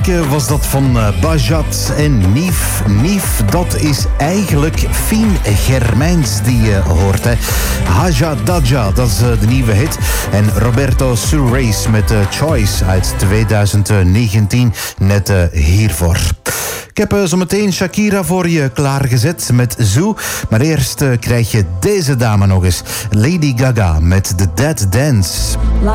klanken was dat van Bajat en Nief. Nief, dat is eigenlijk Fien Germijns die je hoort. Hè. Haja Daja, dat is de nieuwe hit. En Roberto Surreis met Choice uit 2019, net hiervoor. Ik heb zometeen Shakira voor je klaargezet met Zoo. Maar eerst krijg je deze dame nog eens. Lady Gaga met The Dead Dance.